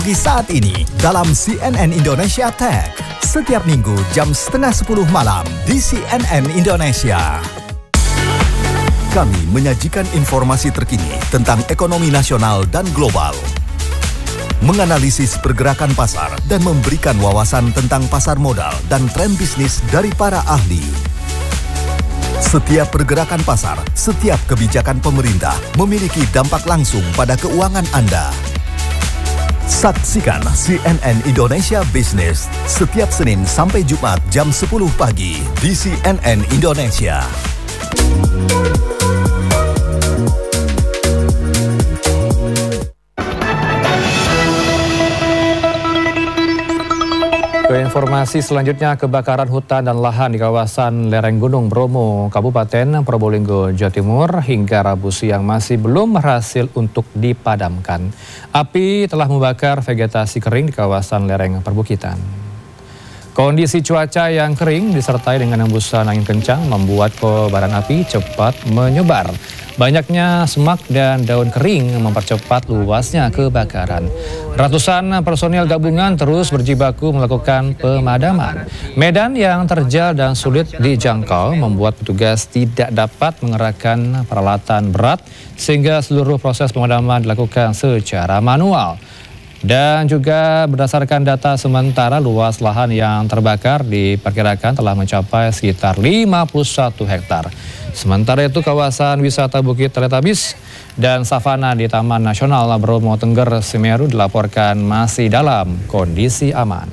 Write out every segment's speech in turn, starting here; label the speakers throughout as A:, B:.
A: Di saat ini dalam CNN Indonesia Tech setiap minggu jam 9:30 malam di CNN Indonesia. Kami menyajikan informasi terkini tentang ekonomi nasional dan global, menganalisis pergerakan pasar dan memberikan wawasan tentang pasar modal dan tren bisnis dari para ahli. Setiap pergerakan pasar, setiap kebijakan pemerintah memiliki dampak langsung pada keuangan Anda. Saksikan CNN Indonesia Business setiap Senin sampai Jumat jam 10 pagi di CNN Indonesia.
B: Ke informasi selanjutnya, kebakaran hutan dan lahan di kawasan lereng Gunung Bromo, Kabupaten Probolinggo, Jawa Timur hingga Rabu siang masih belum berhasil untuk dipadamkan. Api telah membakar vegetasi kering di kawasan lereng perbukitan. Kondisi cuaca yang kering disertai dengan hembusan angin kencang membuat kobaran api cepat menyebar. Banyaknya semak dan daun kering mempercepat luasnya kebakaran. Ratusan personil gabungan terus berjibaku melakukan pemadaman. Medan yang terjal dan sulit dijangkau membuat petugas tidak dapat mengerahkan peralatan berat sehingga seluruh proses pemadaman dilakukan secara manual. Dan juga berdasarkan data sementara, luas lahan yang terbakar diperkirakan telah mencapai sekitar 51 hektar. Sementara itu, kawasan wisata Bukit Teletabis dan savana di Taman Nasional Bromo Tengger Semeru dilaporkan masih dalam kondisi aman.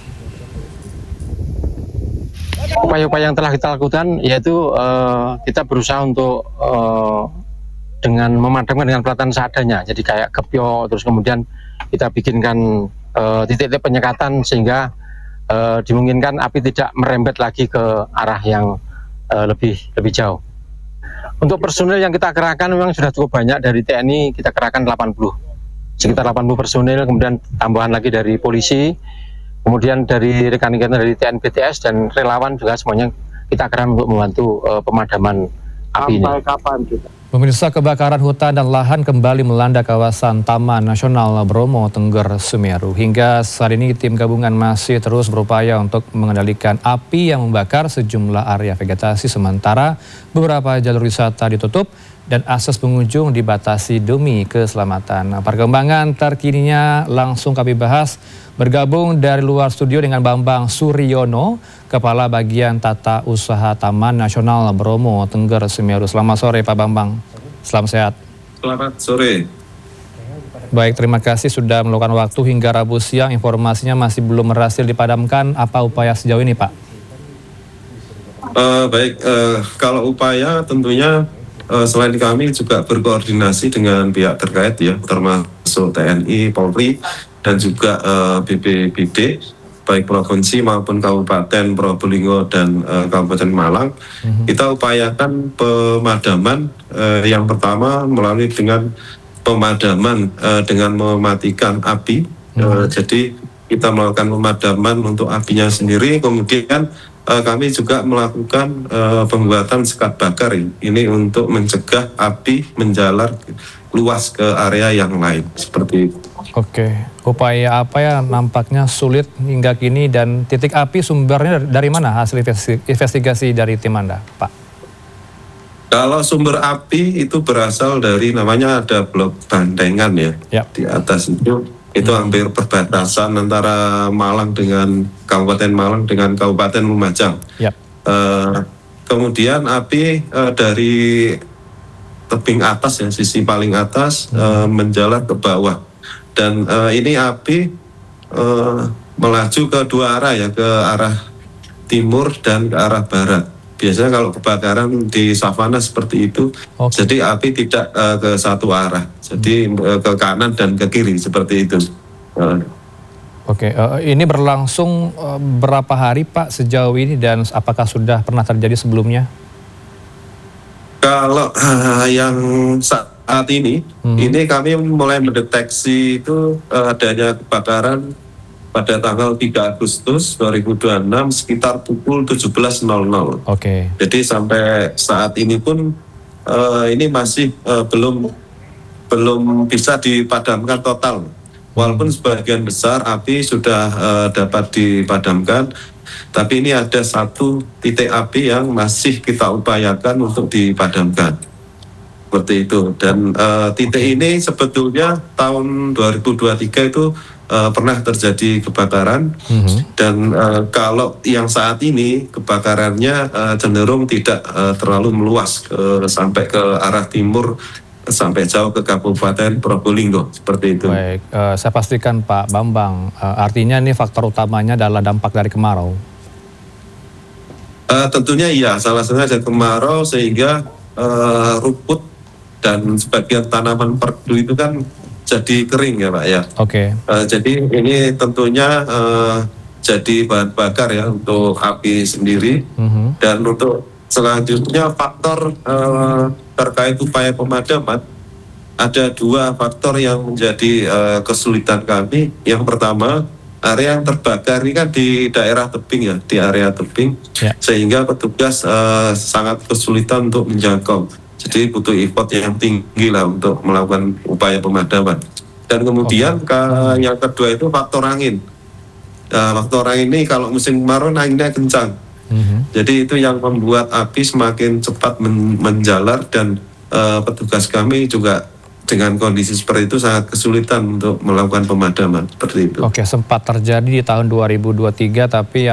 C: Upaya-upaya yang telah kita lakukan yaitu kita berusaha untuk dengan memadamkan dengan peralatan seadanya. Jadi kayak kepio, terus kemudian kita bikinkan titik-titik penyekatan sehingga dimungkinkan api tidak merembet lagi ke arah yang lebih jauh. Untuk personil yang kita kerahkan memang sudah cukup banyak. Dari TNI kita kerahkan sekitar 80 personil, kemudian tambahan lagi dari polisi, kemudian dari rekan-rekan dari TNBTS dan relawan juga semuanya kita kerahkan untuk membantu pemadaman api ini.
D: Sampai kapan kita?
B: Pemirsa, kebakaran hutan dan lahan kembali melanda kawasan Taman Nasional Bromo Tengger Semeru. Hingga saat ini tim gabungan masih terus berupaya untuk mengendalikan api yang membakar sejumlah area vegetasi, sementara beberapa jalur wisata ditutup dan akses pengunjung dibatasi demi keselamatan. Perkembangan terkininya langsung kami bahas bergabung dari luar studio dengan Bambang Suryono, Kepala Bagian Tata Usaha Taman Nasional Bromo Tengger Semeru. Selamat sore Pak Bambang, selamat sehat.
E: Selamat sore.
B: Baik, terima kasih sudah meluangkan waktu hingga Rabu siang. Informasinya masih belum berhasil dipadamkan. Apa upaya sejauh ini Pak?
E: Kalau upaya tentunya selain kami juga berkoordinasi dengan pihak terkait ya, termasuk TNI, Polri, dan juga BPBD, baik provinsi maupun Kabupaten Probolinggo dan Kabupaten Malang. Kita upayakan pemadaman yang pertama melalui dengan pemadaman dengan mematikan api. Jadi kita melakukan pemadaman untuk apinya sendiri, kemudian kami juga melakukan pembuatan sekat bakar ini untuk mencegah api menjalar luas ke area yang lain, seperti itu.
B: Oke, upaya apa ya nampaknya sulit hingga kini, dan titik api sumbernya dari mana hasil investigasi dari tim Anda, Pak?
E: Kalau sumber api itu berasal dari namanya ada blok bandengan ya. Di atas itu hampir perbatasan antara Malang dengan Kabupaten Malang dengan Kabupaten Lumajang. Kemudian api dari tebing atas ya, sisi paling atas menjalar ke bawah. Dan ini api melaju ke dua arah ya, ke arah timur dan ke arah barat. Biasanya kalau kebakaran di savana seperti itu, jadi api tidak ke satu arah, jadi ke kanan dan ke kiri seperti itu.
B: Ini berlangsung berapa hari Pak sejauh ini, dan apakah sudah pernah terjadi sebelumnya?
E: Kalau yang saat ini kami mulai mendeteksi itu adanya kebakaran pada tanggal 3 Agustus 2026 sekitar pukul 17.00. Jadi sampai saat ini pun ini masih belum bisa dipadamkan total. Walaupun sebagian besar api sudah dapat dipadamkan, tapi ini ada satu titik api yang masih kita upayakan untuk dipadamkan. Seperti itu. Dan titik ini sebetulnya tahun 2023 itu pernah terjadi kebakaran. Dan kalau yang saat ini kebakarannya cenderung tidak terlalu meluas sampai ke arah timur, sampai jauh ke Kabupaten Probolinggo, seperti itu.
B: Baik, saya pastikan Pak Bambang, artinya ini faktor utamanya adalah dampak dari kemarau.
E: Tentunya iya, salah satunya ada kemarau sehingga rumput dan sebagian tanaman perdu itu kan jadi kering ya Pak ya.
B: Oke.
E: Jadi ini tentunya jadi bahan bakar ya untuk api sendiri. Dan untuk selanjutnya faktor terkait upaya pemadaman, ada dua faktor yang menjadi kesulitan kami. Yang pertama, area yang terbakar ini kan di daerah tebing ya, di area tebing, sehingga petugas sangat kesulitan untuk menjangkau. Jadi butuh effort yang tinggi lah untuk melakukan upaya pemadaman. Dan kemudian yang kedua itu faktor angin. Faktor angin ini kalau musim kemarau anginnya kencang. Jadi itu yang membuat api semakin cepat menjalar dan petugas kami juga dengan kondisi seperti itu sangat kesulitan untuk melakukan pemadaman seperti itu.
B: Oke, sempat terjadi di tahun 2023 tapi